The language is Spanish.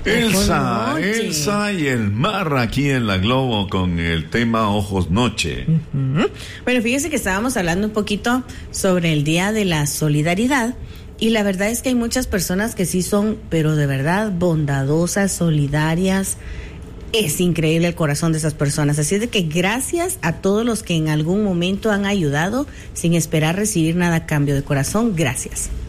Elsa y el mar aquí en la Globo con el tema Ojos Noche. Bueno, fíjense que estábamos hablando un poquito sobre el Día de la Solidaridad y la verdad es que hay muchas personas que sí son, pero de verdad, bondadosas, solidarias. Es increíble el corazón de esas personas, así es de que gracias a todos los que en algún momento han ayudado sin esperar recibir nada a cambio, de corazón, gracias.